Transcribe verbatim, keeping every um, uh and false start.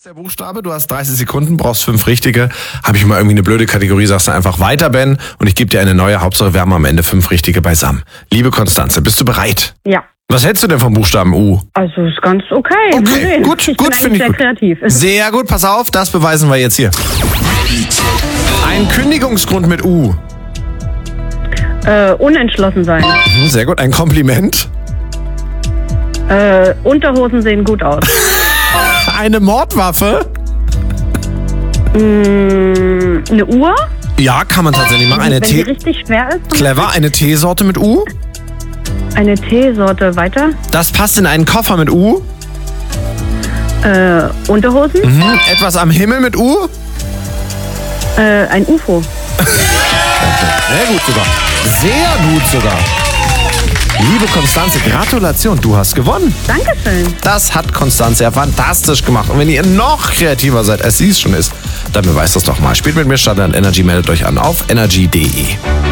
Der Buchstabe, du hast dreißig Sekunden, brauchst fünf richtige. Habe ich mal irgendwie eine blöde Kategorie, sagst du einfach weiter, Ben, und ich gebe dir eine neue. Hauptsache, wir haben am Ende fünf richtige beisammen. Liebe Konstanze, bist du bereit? Ja. Was hältst du denn vom Buchstaben U? Also ist ganz okay. Okay, Mal sehen. gut, ich gut, bin finde ich eigentlich sehr gut. kreativ. Sehr gut, pass auf, das beweisen wir jetzt hier. Ein Kündigungsgrund mit U. Äh, unentschlossen sein. Hm, Sehr gut, ein Kompliment. Äh, Unterhosen sehen gut aus. Eine Mordwaffe. Mm, eine Uhr, Ja, kann man tatsächlich machen. Eine wenn die Tee. richtig schwer ist. Clever, eine Teesorte mit U. Eine Teesorte. Weiter. Das passt in einen Koffer mit U. Äh, Unterhosen. Hm, etwas am Himmel mit U. Äh, ein U F O. Sehr gut sogar. Sehr gut sogar. Liebe Konstanze, Gratulation, du hast gewonnen. Dankeschön. Das hat Konstanze ja fantastisch gemacht. Und wenn ihr noch kreativer seid, als sie es schon ist, dann beweist das doch mal. Spielt mit mir Standard Energy, meldet euch an auf energy punkt de.